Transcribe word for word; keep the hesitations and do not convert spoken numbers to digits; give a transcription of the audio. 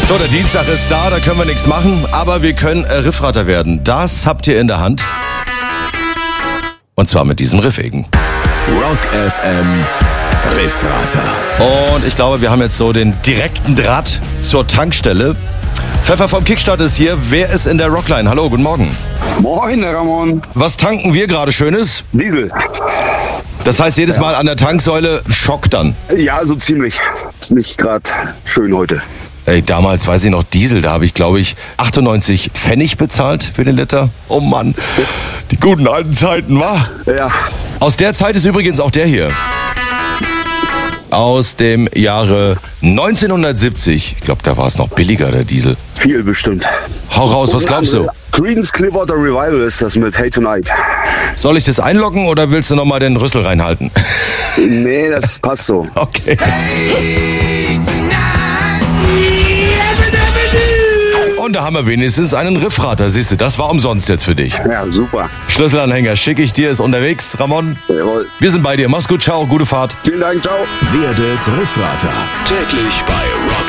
So, der Dienstag ist da, da können wir nichts machen, aber wir können äh, Riffrater werden. Das habt ihr in der Hand. Und zwar mit diesem Riffegen. Rock F M Riffrater. Und ich glaube, wir haben jetzt so den direkten Draht zur Tankstelle. Pfeffer vom Kickstart ist hier. Wer ist in der Rockline? Hallo, guten Morgen. Moin, Ramon. Was tanken wir gerade Schönes? Diesel. Das heißt, jedes Mal an der Tanksäule Schock dann. Ja, so ziemlich. Ist nicht gerade schön heute. Ey, damals weiß ich noch Diesel, da habe ich, glaube ich, achtundneunzig Pfennig bezahlt für den Liter. Oh Mann, die guten alten Zeiten, wa? Ja. Aus der Zeit ist übrigens auch der hier. Aus dem Jahre neunzehnhundertsiebzig. Ich glaube, da war es noch billiger, der Diesel. Viel bestimmt. Hau raus, was glaubst du? Creedence Clearwater Revival ist das mit Hey Tonight. Soll ich das einloggen oder willst du nochmal den Rüssel reinhalten? Nee, das passt so. Okay. Und da haben wir wenigstens einen Riffrater, siehst du, das war umsonst jetzt für dich. Ja, super. Schlüsselanhänger schicke ich dir, ist unterwegs. Ramon, Jawohl. wir sind bei dir. Mach's gut, ciao, gute Fahrt. Vielen Dank, ciao. Werdet Riffrater. Täglich bei Rock